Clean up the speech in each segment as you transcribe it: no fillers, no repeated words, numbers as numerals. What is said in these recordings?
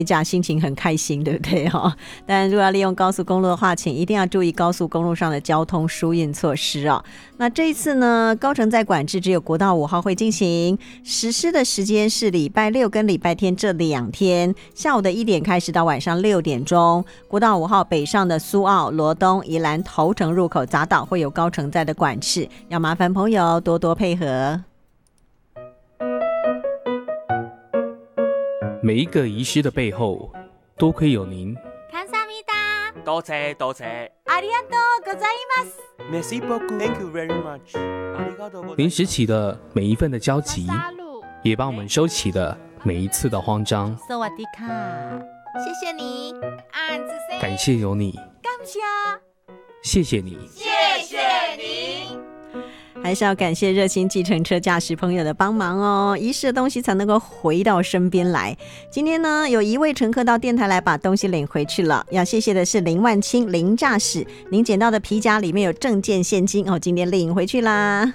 驾心情很开心，对不对哦？但如果要利用高速公路的话，请一定要注意高速公路上的交通疏运措施哦。那这一次呢，高乘载管制只有国道5号会进行，实施的时间是礼拜六跟礼拜天这2天，下午的1点开始到晚上6点钟。国道5号北上的苏澳、罗东、宜兰头城入口匝道会有高乘载的管制，要麻烦朋友多多配合。 每一个遗失的背后，多亏有您。 多谢多谢。Merci beaucoup. Thank you very much. 临时起的每一份的焦急，也帮我们收起了每一次的慌张。 萨瓦迪卡，谢谢你， 感谢有你，谢谢你， 谢谢你。 还是要感谢热心计程车驾驶朋友的帮忙哦，遗失的东西才能够回到身边来。今天呢，有一位乘客到电台来把东西领回去了，要谢谢的是林万清林驾驶，您捡到的皮夹里面有证件现金哦，今天领回去啦。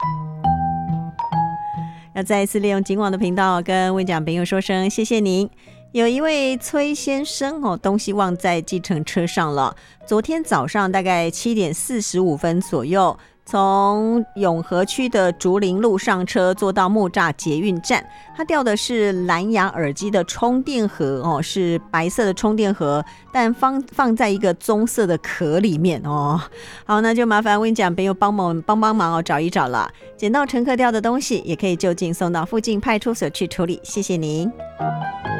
要再一次利用警网的频道跟温讲朋友说声谢谢您。有一位崔先生哦，东西忘在计程车上了。昨天早上大概7点45分左右，从永和区的竹林路上车，坐到木栅捷运站。他掉的是蓝牙耳机的充电盒哦，是白色的充电盒，但放在一个棕色的壳里面哦。好，那就麻烦温讲朋友帮忙哦，找一找了。捡到乘客掉的东西，也可以就近送到附近派出所去处理。谢谢您。